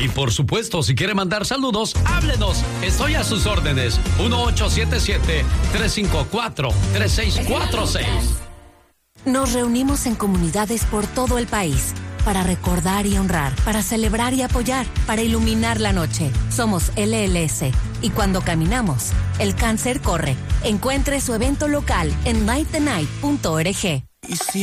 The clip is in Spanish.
Y por supuesto, si quiere mandar saludos, háblenos. Estoy a sus órdenes. 1877-354-3646. Nos reunimos en comunidades por todo el país para recordar y honrar, para celebrar y apoyar, para iluminar la noche. Somos LLS y cuando caminamos, el cáncer corre. Encuentre su evento local en nightthenight.org.